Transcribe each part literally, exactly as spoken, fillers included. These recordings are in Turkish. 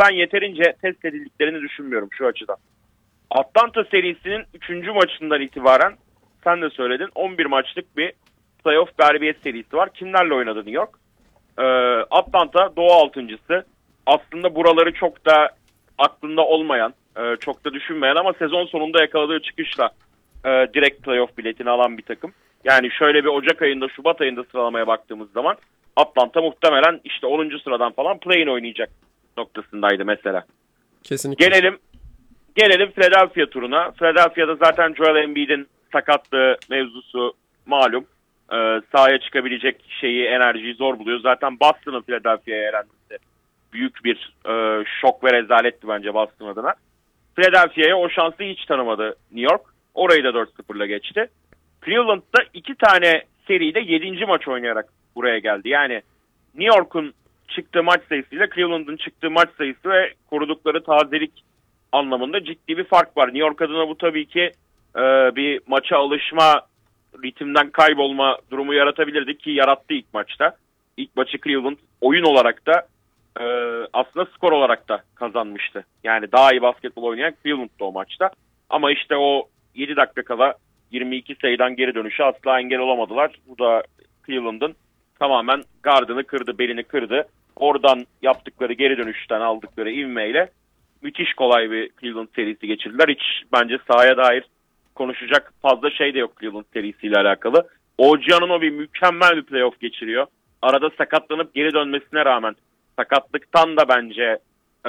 ben yeterince test edildiklerini düşünmüyorum şu açıdan. Atlanta serisinin üçüncü maçından itibaren sen de söyledin on bir maçlık bir playoff galibiyet serisi var. Kimlerle oynadı New York? Ee, Atlanta Doğu altıncısı. Aslında buraları çok da aklında olmayan, e, çok da düşünmeyen ama sezon sonunda yakaladığı çıkışla e, direkt playoff biletini alan bir takım. Yani şöyle bir Ocak ayında, Şubat ayında sıralamaya baktığımız zaman Atlanta muhtemelen işte onuncu sıradan falan play-in oynayacak noktasındaydı mesela. Kesinlikle. Gelelim gelelim Philadelphia turuna. Philadelphia'da zaten Joel Embiid'in sakatlığı mevzusu malum. Ee, sahaya çıkabilecek şeyi, enerjiyi zor buluyor. Zaten Boston'ın Philadelphia'ya elenmesi büyük bir e, şok ve rezaletti bence Boston adına. Philadelphia'ya o şansı hiç tanımadı New York. Orayı da dört sıfırla geçti. Cleveland'da iki tane seride yedinci maç oynayarak buraya geldi. Yani New York'un çıktığı maç sayısıyla Cleveland'ın çıktığı maç sayısı ve korudukları tazelik anlamında ciddi bir fark var. New York adına bu tabii ki e, bir maça alışma, ritimden kaybolma durumu yaratabilirdi ki yarattı ilk maçta. İlk maçı Cleveland oyun olarak da e, aslında skor olarak da kazanmıştı. Yani daha iyi basketbol oynayan Cleveland'da o maçta. Ama işte o yedi dakika kala yirmi iki sayıdan geri dönüşü asla engel olamadılar. Bu da Cleveland'ın tamamen gardını kırdı, belini kırdı. Oradan yaptıkları geri dönüşten aldıkları ivmeyle müthiş kolay bir Cleveland serisi geçirdiler. Hiç bence sahaya dair konuşacak fazla şey de yok Cleveland serisiyle alakalı. O G Anunoby mükemmel bir playoff geçiriyor. Arada sakatlanıp geri dönmesine rağmen sakatlıktan da bence e,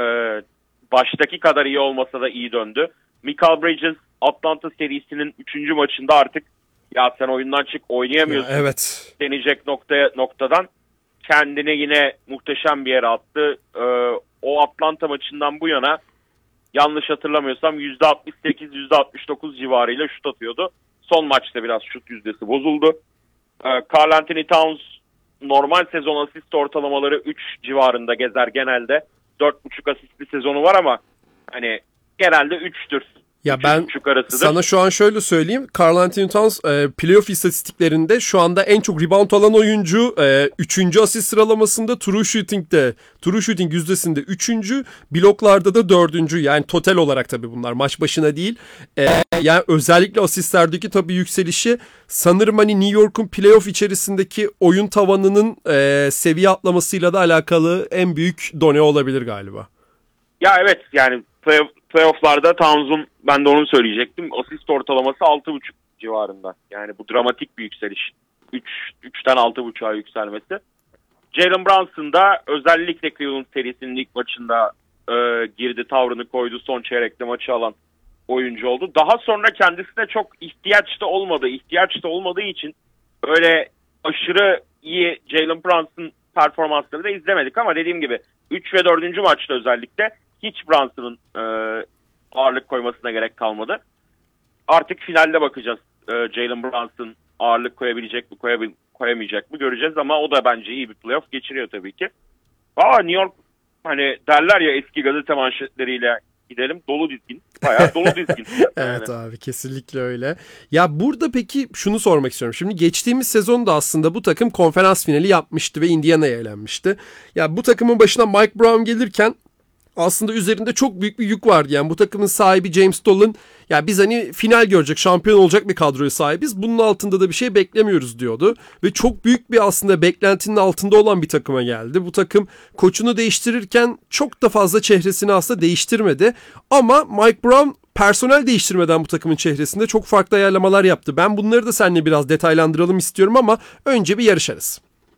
baştaki kadar iyi olmasa da iyi döndü. Mikal Bridges Atlanta serisinin üçüncü maçında artık ya sen oyundan çık oynayamıyorsun ya, evet. denecek noktaya, noktadan kendini yine muhteşem bir yere attı. Ee, o Atlanta maçından bu yana yanlış hatırlamıyorsam yüzde altmış sekiz yüzde altmış dokuz civarıyla şut atıyordu. Son maçta biraz şut yüzdesi bozuldu. Ee, Karl Anthony Towns normal sezon asist ortalamaları üç civarında gezer genelde. dört buçuk asistli sezonu var ama hani genelde üçtür. Ya ben sana şu an şöyle söyleyeyim. Karl Anthony Towns e, playoff istatistiklerinde şu anda en çok rebound alan oyuncu. E, üçüncü asist sıralamasında, true shooting'de, true shooting yüzdesinde üçüncü, bloklarda da dördüncü. Yani total olarak tabii bunlar maç başına değil. E, yani özellikle asistlerdeki tabii yükselişi sanırım hani New York'un playoff içerisindeki oyun tavanının e, seviye atlamasıyla da alakalı en büyük done olabilir galiba. Ya evet yani playoff playoff'larda Towns'un, ben de onu söyleyecektim, asist ortalaması altı buçuk civarında. Yani bu dramatik bir yükseliş. üç, üçten altı buçuğa yükselmesi. Jalen Brunson da özellikle Cleveland serisinin ilk maçında e, girdi, tavrını koydu. Son çeyrekte maçı alan oyuncu oldu. Daha sonra kendisine çok ihtiyaç da olmadı. İhtiyaç da olmadığı için öyle aşırı iyi Jalen Brunson performansları da izlemedik. Ama dediğim gibi üç ve dördüncü maçta özellikle hiç Brunson'ın e, ağırlık koymasına gerek kalmadı. Artık finalde bakacağız. E, Jalen Brunson ağırlık koyabilecek mi, koyabil, koyamayacak mı göreceğiz ama o da bence iyi bir playoff geçiriyor tabii ki. Aa, New York hani derler ya eski gazete manşetleriyle gidelim dolu dizgin. Bayağı dolu dizgin. Evet yani. Abi kesinlikle öyle. Ya burada peki şunu sormak istiyorum. Şimdi geçtiğimiz sezonda aslında bu takım konferans finali yapmıştı ve Indiana'ya elenmişti. Ya bu takımın başına Mike Brown gelirken aslında üzerinde çok büyük bir yük vardı. Yani bu takımın sahibi James Dolan, ya biz hani final görecek, şampiyon olacak bir kadroya sahibiz. Bunun altında da bir şey beklemiyoruz diyordu. Ve çok büyük bir aslında beklentinin altında olan bir takıma geldi. Bu takım koçunu değiştirirken çok da fazla çehresini aslında değiştirmedi. Ama Mike Brown personel değiştirmeden bu takımın çehresinde çok farklı ayarlamalar yaptı. Ben bunları da seninle biraz detaylandıralım istiyorum ama önce bir yarışarız.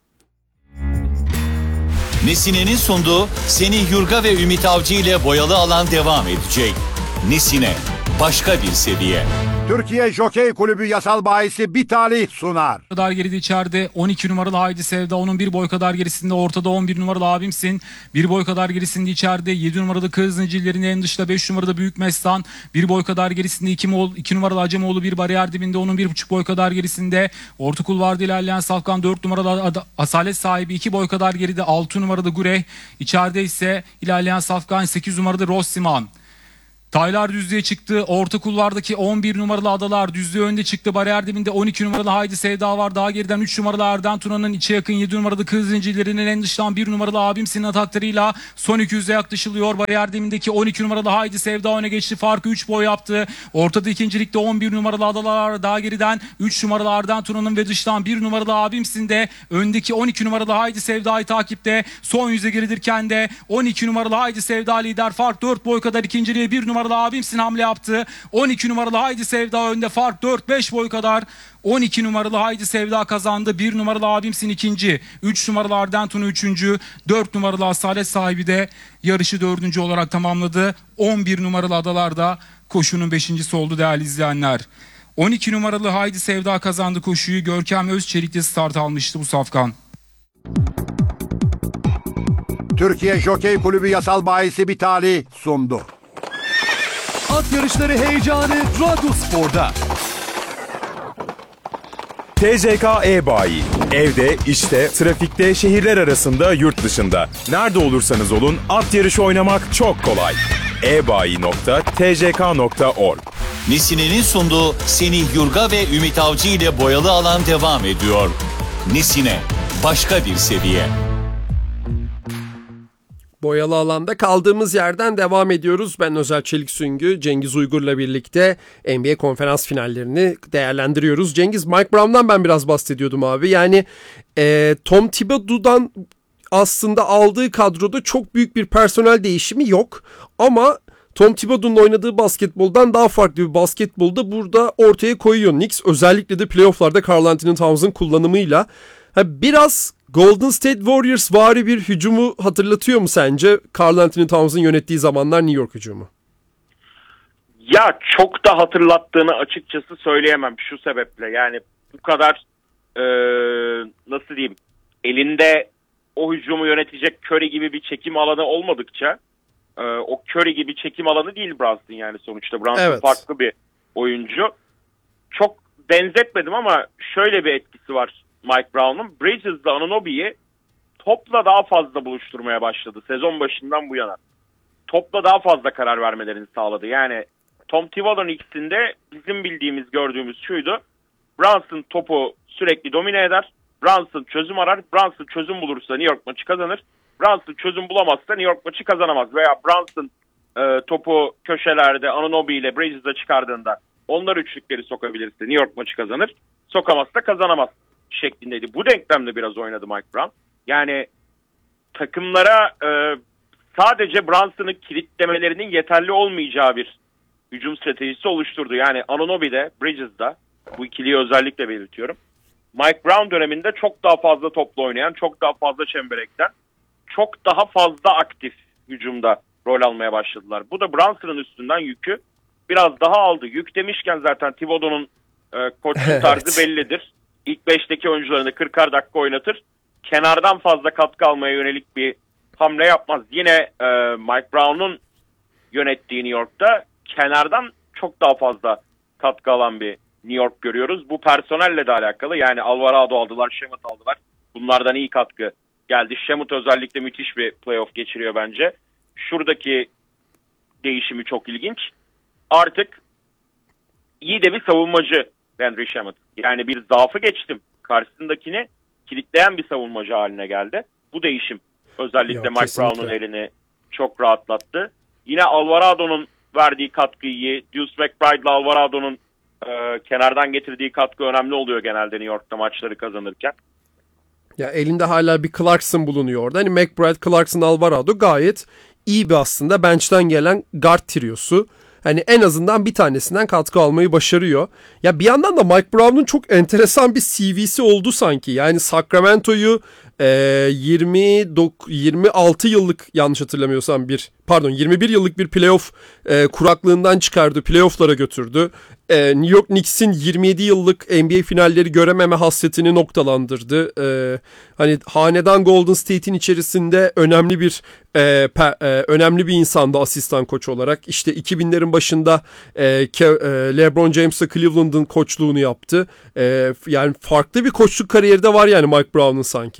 Nesine'nin sunduğu Semih Yurga ve Ümit Avcı ile Boyalı Alan devam edecek. Nesine, başka bir seviye. Türkiye Jokey Kulübü yasal bahisi bir talih sunar. Kadar geride içeride on iki numaralı Haydi Sevda, onun bir boy kadar gerisinde ortada on bir numaralı Abimsin. Bir boy kadar gerisinde içeride yedi numaralı Kız Necillerin en dışta beş numarada Büyük Mestan. Bir boy kadar gerisinde iki numaralı Acemoğlu bir bariyer dibinde, onun bir buçuk boy kadar gerisinde. Orta kulvarda ilerleyen Safkan dört numaralı Asalet sahibi iki boy kadar geride altı numarada Gureh. İçeride ise ilerleyen Safkan sekiz numarada Rossiman. Taylar düzlüğe çıktı. Orta kulvardaki on bir numaralı Adalar düzlüğe önde çıktı. Bariyer dibinde on iki numaralı Haydi Sevda var. Daha geriden üç numaralı Erden Tuna'nın içe yakın yedi numaralı Kız Zincirleri'nin en dıştan bir numaralı Abimsin'in ataklarıyla son iki yüze yaklaşılıyor. Bariyer dibindeki on iki numaralı Haydi Sevda öne geçti. Farkı üç boy yaptı. Ortada ikincilikte on bir numaralı Adalar. Daha geriden üç numaralı Erden Tuna'nın ve dıştan bir numaralı Abimsin de öndeki on iki numaralı Haydi Sevda'yı takipte. Son yüze geridirken de on iki numaralı Haydi Sevda lider. Fark dört boy kadar, ikinciliğe bir numaralı Abimsin hamle yaptı. on iki numaralı Haydi Sevda önde, fark dört beş boy kadar. on iki numaralı Haydi Sevda kazandı. bir numaralı Abimsin ikinci. üç numaralı Arden Tuna üçüncü. dört numaralı Asalet sahibi de yarışı dördüncü olarak tamamladı. on bir numaralı Adalar da koşunun beşincisi oldu değerli izleyenler. on iki numaralı Haydi Sevda kazandı koşuyu. Görkem Özçelik'te start almıştı bu safkan. Türkiye Jokey Kulübü yasal bahisi Bitali sundu. At yarışları heyecanı Radyo Spor'da. T C K E-Bayi. Evde, işte, trafikte, şehirler arasında, yurt dışında. Nerede olursanız olun at yarışı oynamak çok kolay. e bayi nokta t c k nokta org. Nesine'nin sunduğu Semih Yurga ve Ümit Avcı ile boyalı alan devam ediyor. Nesine, başka bir seviye. Boyalı alanda kaldığımız yerden devam ediyoruz. Ben Özer Çelik Süngü, Cengiz Uygur'la birlikte N B A konferans finallerini değerlendiriyoruz. Cengiz, Mike Brown'dan ben biraz bahsediyordum abi. Yani e, Tom Thibodeau'dan aslında aldığı kadroda çok büyük bir personel değişimi yok. Ama Tom Thibodeau'nun oynadığı basketboldan daha farklı bir basketbolda burada ortaya koyuyor Knicks. Özellikle de playofflarda Karl Anthony Towns'ın kullanımıyla. Ha, biraz Golden State Warriors vari bir hücumu hatırlatıyor mu sence Karl Anthony Towns'ın yönettiği zamanlar New York hücumu? Ya çok da hatırlattığını açıkçası söyleyemem şu sebeple. Yani bu kadar e, nasıl diyeyim, elinde o hücumu yönetecek Curry gibi bir çekim alanı olmadıkça e, o Curry gibi çekim alanı değil Brunson yani sonuçta. Brunson Evet. farklı bir oyuncu. Çok benzetmedim ama şöyle bir etkisi var Mike Brown'un. Bridges'la Anunoby'yi topla daha fazla buluşturmaya başladı sezon başından bu yana. Topla daha fazla karar vermelerini sağladı. Yani Tom Thibodeau'nun ikisinde bizim bildiğimiz, gördüğümüz şuydu. Brunson topu sürekli domine eder. Brunson çözüm arar. Brunson çözüm bulursa New York maçı kazanır. Brunson çözüm bulamazsa New York maçı kazanamaz. Veya Brunson e, topu köşelerde Anunoby ile Bridges'la çıkardığında onlar üçlükleri sokabilirse New York maçı kazanır. Sokamazsa kazanamaz şeklindeydi. Bu denklemde biraz oynadı Mike Brown. Yani takımlara e, sadece Brunson'ı kilitlemelerinin yeterli olmayacağı bir hücum stratejisi oluşturdu. Yani Anunoby'de, Bridges'da, bu ikiliyi özellikle belirtiyorum. Mike Brown döneminde çok daha fazla topla oynayan, çok daha fazla çemberekten, çok daha fazla aktif hücumda rol almaya başladılar. Bu da Brunson'ın üstünden yükü biraz daha aldı. Yük demişken zaten Thibodeau'nun e, koçluk tarzı bellidir. İlk beşteki oyuncularını kırkar dakika oynatır. Kenardan fazla katkı almaya yönelik bir hamle yapmaz. Yine e, Mike Brown'un yönettiği New York'ta kenardan çok daha fazla katkı alan bir New York görüyoruz. Bu personelle de alakalı. Yani Alvarado aldılar, Shamet aldılar. Bunlardan iyi katkı geldi. Shamet özellikle müthiş bir playoff geçiriyor bence. Şuradaki değişimi çok ilginç. Artık iyi de bir savunmacı Landry Shamet. Yani bir zaafı geçtim. Karşısındakini kilitleyen bir savunmacı haline geldi. Bu değişim özellikle Ya, Mike kesinlikle. Brown'un elini çok rahatlattı. Yine Alvarado'nun verdiği katkı iyi. Deuce McBride'la Alvarado'nun e, kenardan getirdiği katkı önemli oluyor genelde New York'ta maçları kazanırken. Ya elinde hala bir Clarkson bulunuyor orada. Hani McBride, Clarkson, Alvarado gayet iyi bir aslında bench'ten gelen guard triosu. Hani en azından bir tanesinden katkı almayı başarıyor. Ya bir yandan da Mike Brown'un çok enteresan bir C V'si oldu sanki. Yani Sacramento'yu e, yirmi dokuz, yirmi altı yıllık, yanlış hatırlamıyorsam bir pardon yirmi bir yıllık bir playoff e, kuraklığından çıkardı. Playoff'lara götürdü. E, New York Knicks'in yirmi yedi yıllık N B A finalleri görememe hasretini noktalandırdı. E, hani hanedan Golden State'in içerisinde önemli bir e, pe, e, önemli bir insandı asistan koç olarak. İşte iki binlerin başında e, Ke- e, LeBron James'le Cleveland'ın koçluğunu yaptı. E, yani farklı bir koçluk kariyeri de var yani Mike Brown'un sanki.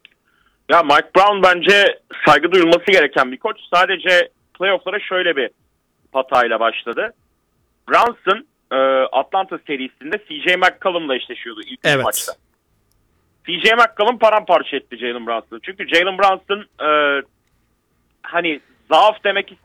Ya Mike Brown bence saygı duyulması gereken bir koç. Sadece playoff'lara şöyle bir hatayla başladı. Brunson e, Atlanta serisinde C J McCollum'la eşleşiyordu ilk Evet. maçta. C J McCollum paramparça etti Jalen Brunson'ı. Çünkü Jalen Brunson e, hani zaaf demek